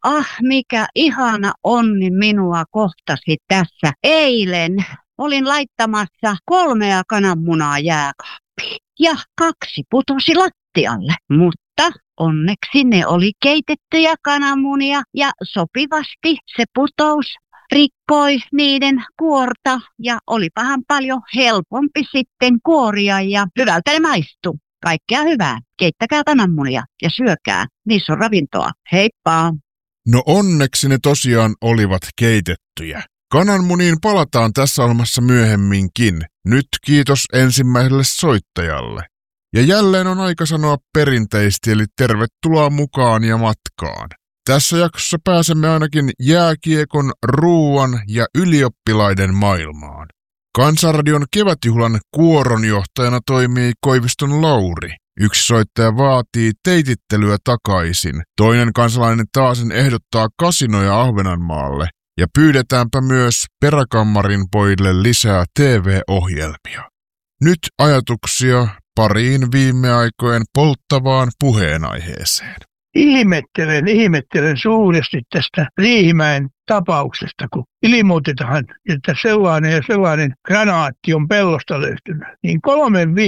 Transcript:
Mikä ihana onni minua kohtasi tässä. Eilen olin laittamassa 3 kananmunaa jääkaappiin ja 2 putosi lattialle, mutta onneksi ne oli keitettyjä kananmunia ja sopivasti se putous rikkoi niiden kuorta ja olipahan paljon helpompi sitten kuoria ja hyvältä ne maistuu. Kaikkea hyvää. Keittäkää kananmunia ja syökää. Niissä on ravintoa. Heippa! No onneksi ne tosiaan olivat keitettyjä. Kananmuniin palataan tässä ohjelmassa myöhemminkin. Nyt kiitos ensimmäiselle soittajalle. Ja jälleen on aika sanoa perinteisesti, eli tervetuloa mukaan ja matkaan. Tässä jaksossa pääsemme ainakin jääkiekon, ruuan ja ylioppilaiden maailmaan. Kansanradion kevätjuhlan kuoronjohtajana toimii Koiviston Lauri. Yksi soittaja vaatii teitittelyä takaisin. Toinen kansalainen taasen ehdottaa kasinoja Ahvenanmaalle. Ja pyydetäänpä myös Peräkammarin pojille lisää TV-ohjelmia. Nyt ajatuksia pariin viime aikojen polttavaan puheenaiheeseen. Ihmettelen suuresti tästä Riihimäen tapauksesta, kun ilmoitetaan, että sellainen ja sellainen granaatti on pellosta löytynyt. Niin 3